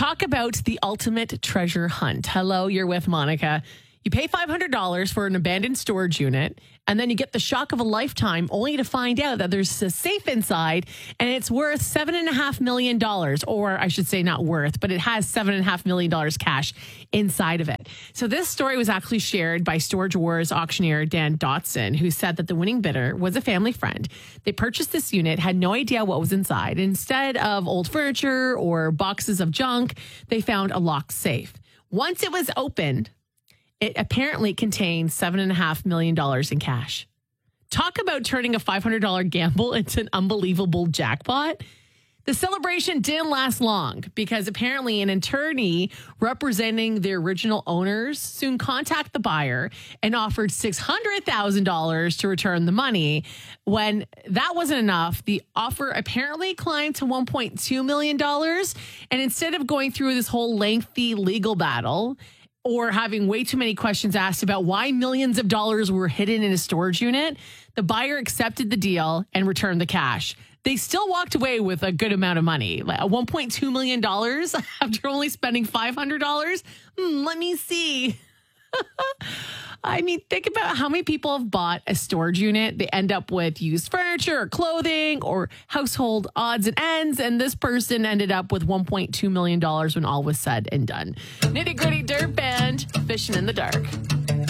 Talk about the ultimate treasure hunt. Hello, you're with Monica. You pay $500 for an abandoned storage unit, and then you get the shock of a lifetime only to find out that there's a safe inside and it's worth $7.5 million. Or I should say not worth, but it has $7.5 million cash inside of it. So this story was actually shared by Storage Wars auctioneer Dan Dotson, who said that the winning bidder was a family friend. They purchased this unit, had no idea what was inside. Instead of old furniture or boxes of junk, they found a locked safe. Once it was opened, it apparently contained $7.5 million in cash. Talk about turning a $500 gamble into an unbelievable jackpot. The celebration didn't last long because apparently an attorney representing the original owners soon contacted the buyer and offered $600,000 to return the money. When that wasn't enough, the offer apparently climbed to $1.2 million. And instead of going through this whole lengthy legal battle, or having way too many questions asked about why millions of dollars were hidden in a storage unit, the buyer accepted the deal and returned the cash. They still walked away with a good amount of money, like $1.2 million after only spending $500. Let me see. I mean, think about how many people have bought a storage unit. They end up with used furniture or clothing or household odds and ends. And this person ended up with $1.2 million when all was said and done. Nitty Gritty Dirt Band, fishing in the dark.